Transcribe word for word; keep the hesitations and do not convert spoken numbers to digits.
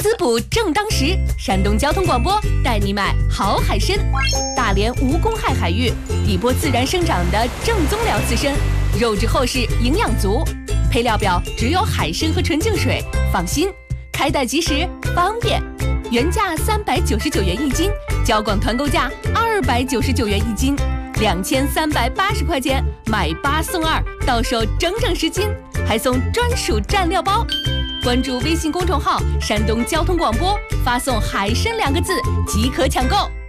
滋补正当时，山东交通广播带你买好海参。大连无公害海域，底波自然生长的正宗辽刺参，肉质厚实，营养足。配料表只有海参和纯净水，放心，开袋即食，方便。原价三百九十九元一斤，交广团购价二百九十九元一斤，两千三百八十块钱买八送二，到手整整十斤，还送专属蘸料包。关注微信公众号山东交通广播，发送海参两个字即可抢购。